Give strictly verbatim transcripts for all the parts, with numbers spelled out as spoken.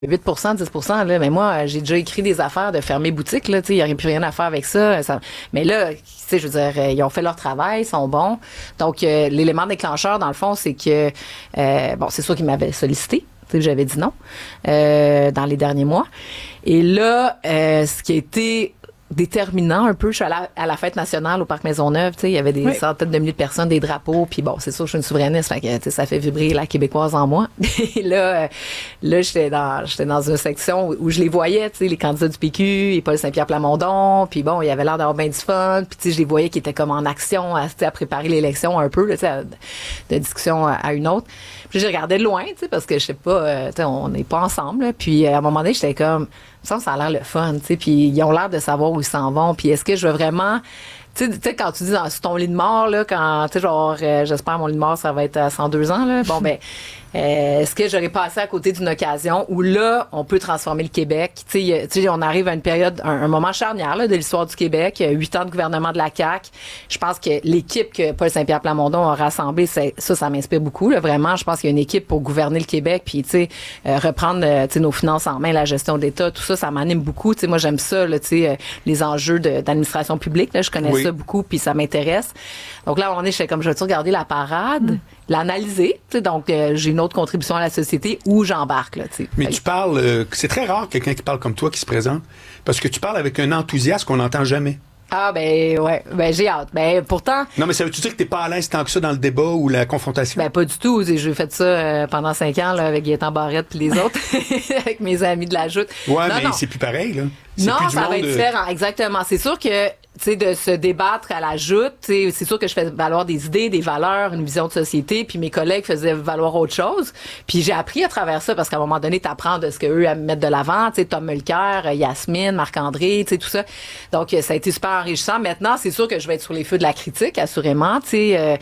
huit pour cent, dix pour cent, là, mais moi, j'ai déjà écrit des affaires de fermer boutique, là, tu sais, il n'y aurait plus rien à faire avec ça, ça. Mais là, tu sais, je veux dire, ils ont fait leur travail, ils sont bons. Donc, euh, l'élément déclencheur, dans le fond, c'est que, euh, bon, c'est sûr qu'ils m'avaient sollicité. Tu sais, j'avais dit non, euh, dans les derniers mois. Et là, euh, ce qui a été déterminant un peu, je suis allée à la fête nationale au Parc Maisonneuve, tu sais, il y avait des oui. centaines de milliers de personnes, des drapeaux, puis bon, c'est sûr, je suis une souverainiste, fait que, tu sais, ça fait vibrer la québécoise en moi. Et là, euh, là, j'étais dans, j'étais dans une section où, où je les voyais, tu sais, les candidats du P Q, et Paul Saint-Pierre Plamondon, puis bon, il y avait l'air d'avoir bien du fun, puis tu sais, je les voyais qui étaient comme en action, à, à préparer l'élection un peu, là, tu sais, à, de discussion à, à une autre. Puis je regardais de loin, tu sais, parce que je sais pas, euh, tu sais, on n'est pas ensemble, là. Puis à un moment donné, j'étais comme, ça, ça a l'air le fun, tu sais, puis ils ont l'air de savoir où ils s'en vont, puis est-ce que je veux vraiment, tu sais, quand tu dis dans sur ton lit de mort, là, quand, tu sais, genre, euh, j'espère mon lit de mort, ça va être à cent deux ans, là, bon, ben, euh, est-ce que j'aurais passé à côté d'une occasion où là, on peut transformer le Québec? Tu sais, tu sais, on arrive à une période, un, un moment charnière, là, de l'histoire du Québec, huit ans de gouvernement de la C A Q. Je pense que l'équipe que Paul Saint-Pierre Plamondon a rassemblée, c'est, ça, ça m'inspire beaucoup, là, vraiment. Je pense qu'il y a une équipe pour gouverner le Québec, puis, tu sais, euh, reprendre, euh, tu sais, nos finances en main, la gestion d'État, tout ça, ça m'anime beaucoup. Tu sais, moi, j'aime ça, là, tu sais, euh, les enjeux de, d'administration publique, là, je connais oui. ça beaucoup, puis ça m'intéresse. Donc là, on est, je fais comme, je vais-tu regarder la parade, mm. l'analyser, tu sais, donc euh, j'ai une autre contribution à la société où j'embarque, là, tu sais. Mais tu parles, euh, c'est très rare quelqu'un qui parle comme toi qui se présente, parce que tu parles avec un enthousiasme qu'on n'entend jamais. Ah, ben, ouais, ben, j'ai hâte. Ben, pourtant. Non, mais ça veut-tu dire que t'es pas à l'aise tant que ça dans le débat ou la confrontation? Ben, pas du tout. J'ai fait ça euh, pendant cinq ans, là, avec Gaétan Barrette puis les autres, avec mes amis de la joute. Ouais, non, mais non. c'est plus pareil, là. C'est non, plus ça va être de... différent. Exactement. C'est sûr que, tu sais, de se débattre à la joute, tu sais, c'est sûr que je fais valoir des idées, des valeurs, une vision de société, puis mes collègues faisaient valoir autre chose. Puis j'ai appris à travers ça, parce qu'à un moment donné, t'apprends de ce qu'eux mettent de l'avant, tu sais, Tom Mulcair, Yasmine, Marc-André, tu sais, tout ça. Donc, ça a été super enrichissant. Maintenant, c'est sûr que je vais être sur les feux de la critique, assurément, tu sais, euh,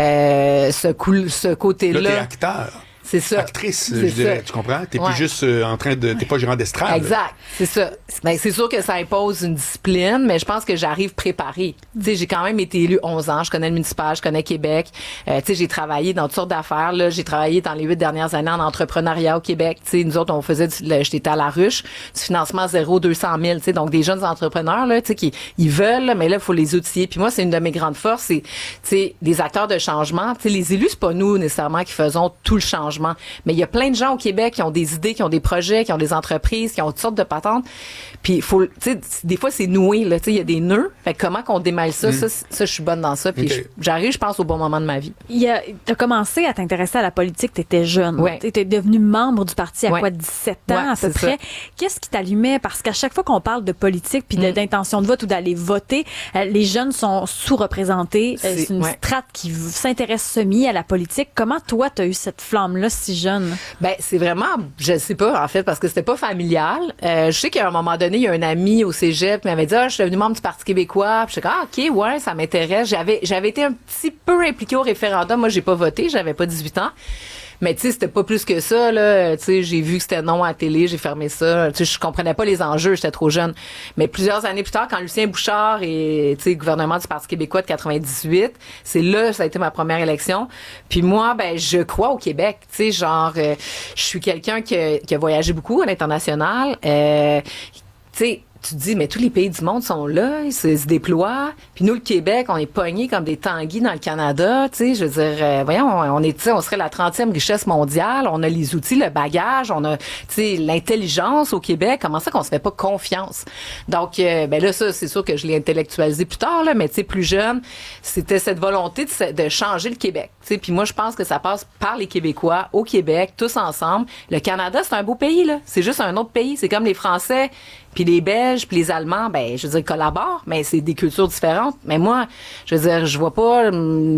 euh, ce, coup, ce côté-là. Là, t'es acteur. C'est ça. Actrice, je dirais, ça. Tu comprends? T'es ouais. plus juste euh, en train de... T'es pas gérant d'estrade. Exact, c'est ça. Ben, c'est sûr que ça impose une discipline, mais je pense que j'arrive préparée. Tu sais, j'ai quand même été élue onze ans, je connais le municipal, je connais Québec. Euh, tu sais, j'ai travaillé dans toutes sortes d'affaires, là. J'ai travaillé dans les huit dernières années en entrepreneuriat au Québec. Tu sais, nous autres, on faisait, du, j'étais à la ruche, du financement zéro, deux cent mille, tu sais, donc des jeunes entrepreneurs, là, tu sais, qui, ils veulent, mais là, il faut les outiller. Puis moi, c'est une de mes grandes forces, c'est, tu sais, des acteurs de changement. Tu sais, les élus, c'est pas nous, nécessairement, qui faisons tout le changement. Mais il y a plein de gens au Québec qui ont des idées, qui ont des projets, qui ont des entreprises, qui ont toutes sortes de patentes. Puis il faut, tu sais, des fois c'est noué là, tu sais, il y a des nœuds. Fait que comment qu'on démêle ça, mm. ça, ça, je suis bonne dans ça. Puis okay. j'arrive, je pense, au bon moment de ma vie. Il y a, t'as commencé à t'intéresser à la politique, t'étais jeune. Ouais. T'étais devenue membre du parti à ouais. quoi, dix-sept ans ouais, à peu près. Ça. Qu'est-ce qui t'allumait? Parce qu'à chaque fois qu'on parle de politique puis mm. d'intention de vote ou d'aller voter, euh, les jeunes sont sous-représentés. C'est, euh, c'est une ouais. strate qui s'intéresse semi à la politique. Comment toi t'as eu cette flamme-là si jeune? Ben c'est vraiment, je sais pas en fait, parce que c'était pas familial. Euh, je sais qu'à un moment donné, il y a un ami au cégep qui m'avait dit, ah, je suis devenu membre du Parti québécois. Puis je suis ah, ok, ouais, ça m'intéresse. J'avais, j'avais été un petit peu impliquée au référendum. Moi, j'ai pas voté, j'avais pas dix-huit ans. Mais tu sais, c'était pas plus que ça, là. Tu sais, j'ai vu que c'était non à la télé, j'ai fermé ça. Tu sais, je comprenais pas les enjeux, j'étais trop jeune. Mais plusieurs années plus tard, quand Lucien Bouchard et, tu sais, gouvernement du Parti québécois de quatre-vingt-dix-huit, c'est là, ça a été ma première élection. Puis moi, ben, je crois au Québec. Tu sais, genre, euh, je suis quelqu'un qui a, qui a voyagé beaucoup à l'international. Euh, tu sais, tu te dis, mais tous les pays du monde sont là, ils se, se déploient. Puis nous, le Québec, on est pognés comme des tanguis dans le Canada. Tu sais, je veux dire, euh, voyons, on, on est, tu sais, on serait la trentième richesse mondiale. On a les outils, le bagage, on a, tu sais, l'intelligence au Québec. Comment ça qu'on se fait pas confiance? Donc, euh, ben là, ça, c'est sûr que je l'ai intellectualisé plus tard, là, mais tu sais, plus jeune, c'était cette volonté de, de changer le Québec. Tu sais, puis moi, je pense que ça passe par les Québécois au Québec, tous ensemble. Le Canada, c'est un beau pays, là. C'est juste un autre pays. C'est comme les Français. Puis les Belges, puis les Allemands, ben, je veux dire, collaborent, mais c'est des cultures différentes. Mais moi, je veux dire, je vois pas,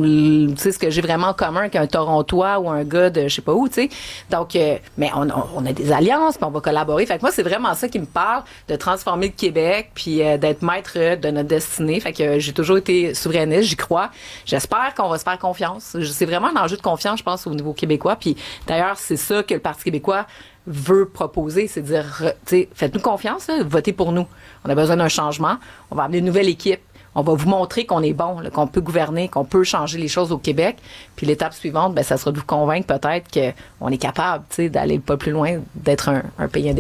tu sais, ce que j'ai vraiment en commun qu'un Torontois ou un gars de je sais pas où, tu sais. Donc, euh, mais on, on a des alliances, puis on va collaborer. Fait que moi, c'est vraiment ça qui me parle, de transformer le Québec, puis euh, d'être maître de notre destinée. Fait que euh, j'ai toujours été souverainiste, j'y crois. J'espère qu'on va se faire confiance. C'est vraiment un enjeu de confiance, je pense, au niveau québécois. Puis d'ailleurs, c'est ça que le Parti québécois veut proposer, c'est dire, tu sais, faites-nous confiance, là, votez pour nous. On a besoin d'un changement. On va amener une nouvelle équipe. on va vous montrer qu'on est bon, là, qu'on peut gouverner, qu'on peut changer les choses au Québec. Puis l'étape suivante, ben, ça sera de vous convaincre peut-être qu'on est capable, tu sais, d'aller pas plus loin, d'être un, un pays indépendant.